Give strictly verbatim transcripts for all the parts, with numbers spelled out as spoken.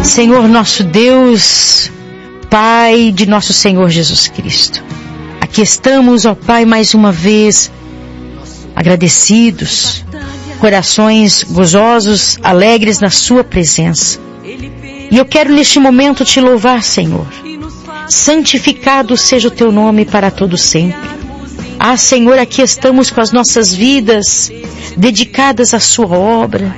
Senhor nosso Deus, Pai de nosso Senhor Jesus Cristo, aqui estamos, ó Pai, mais uma vez, agradecidos, corações gozosos, alegres na Sua presença. E eu quero neste momento te louvar, Senhor. Santificado seja o Teu nome para todo sempre. Ah, Senhor, aqui estamos com as nossas vidas dedicadas à Sua obra,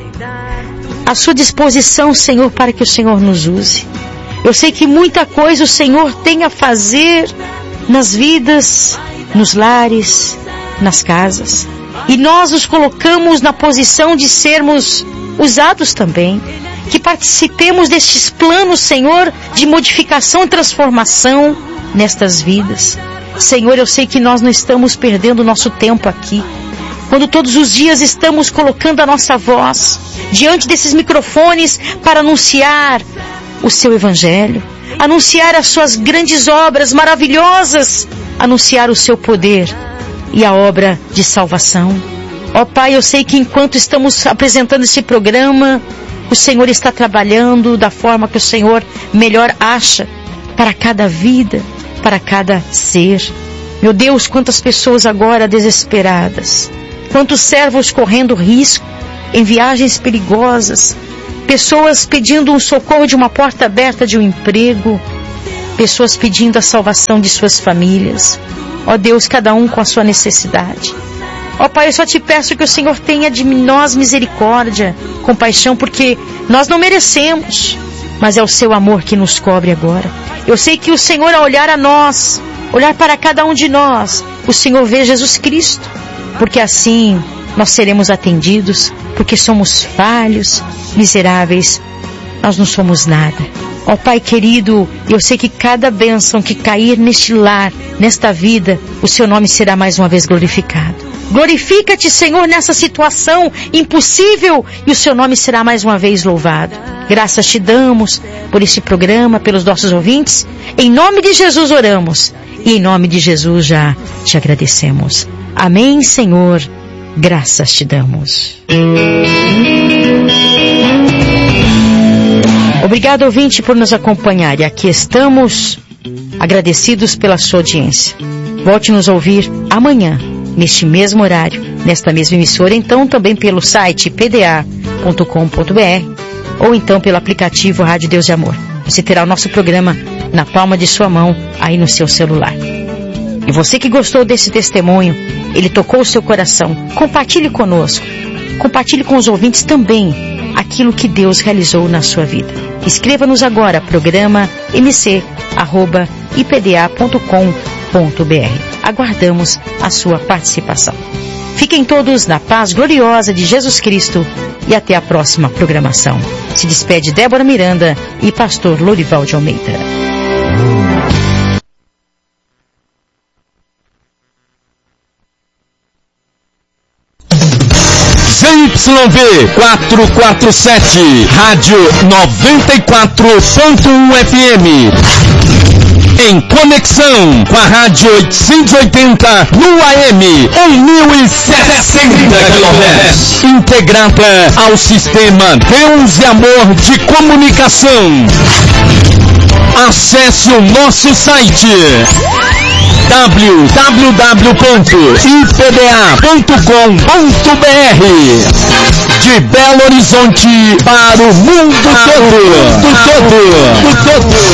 à Sua disposição, Senhor, para que o Senhor nos use. Eu sei que muita coisa o Senhor tem a fazer nas vidas, nos lares, nas casas. E nós nos colocamos na posição de sermos usados também. Que participemos destes planos, Senhor, de modificação e transformação nestas vidas. Senhor, eu sei que nós não estamos perdendo o nosso tempo aqui, quando todos os dias estamos colocando a nossa voz diante desses microfones para anunciar o Seu Evangelho, anunciar as Suas grandes obras maravilhosas, anunciar o Seu poder e a obra de salvação. Ó Pai, eu sei que enquanto estamos apresentando esse programa, o Senhor está trabalhando da forma que o Senhor melhor acha para cada vida, para cada ser. Meu Deus, quantas pessoas agora desesperadas, quantos servos correndo risco em viagens perigosas, pessoas pedindo um socorro de uma porta aberta de um emprego, pessoas pedindo a salvação de suas famílias. Ó Deus, cada um com a sua necessidade. Ó Pai, eu só te peço que o Senhor tenha de nós misericórdia, compaixão, porque nós não merecemos, mas é o Seu amor que nos cobre agora. Eu sei que o Senhor, ao olhar a nós, olhar para cada um de nós, o Senhor vê Jesus Cristo, porque assim nós seremos atendidos, porque somos falhos, miseráveis, nós não somos nada. Ó Pai querido, eu sei que cada bênção que cair neste lar, nesta vida, o Seu nome será mais uma vez glorificado. Glorifica-te, Senhor, nessa situação impossível e o Seu nome será mais uma vez louvado. Graças te damos por este programa, pelos nossos ouvintes. Em nome de Jesus oramos e em nome de Jesus já te agradecemos. Amém, Senhor. Graças te damos. Obrigado, ouvinte, por nos acompanhar. E aqui estamos agradecidos pela sua audiência. Volte nos ouvir amanhã, neste mesmo horário, nesta mesma emissora, então também pelo site p d a ponto com ponto b r ou então pelo aplicativo Rádio Deus de Amor. Você terá o nosso programa na palma de sua mão, aí no seu celular. E você que gostou desse testemunho, ele tocou o seu coração, compartilhe conosco, compartilhe com os ouvintes também aquilo que Deus realizou na sua vida. Escreva-nos agora, programa m c arroba i p d a ponto com ponto b r. Aguardamos a sua participação. Fiquem todos na paz gloriosa de Jesus Cristo e até a próxima programação. Se despede Débora Miranda e pastor Lorival de Almeida. Z Y V quatrocentos e quarenta e sete, Rádio noventa e quatro ponto um F M. Em conexão com a Rádio oitocentos e oitenta no A M, mil e sessenta quilohertz. Integrada ao sistema Deus e Amor de Comunicação. Acesse o nosso site w w w ponto i p d a ponto com ponto b r. De Belo Horizonte para o mundo todo. Mundo todo.